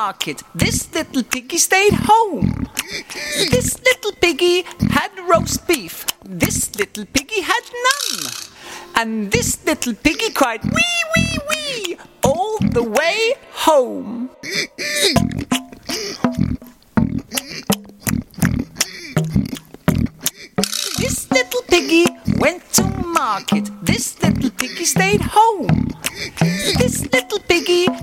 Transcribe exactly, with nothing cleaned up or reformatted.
market. This little piggy stayed home. This little piggy had roast beef. This little piggy had none. And this little piggy cried wee, wee, wee all the way home. This little piggy went to market. This little piggy stayed home. This little piggy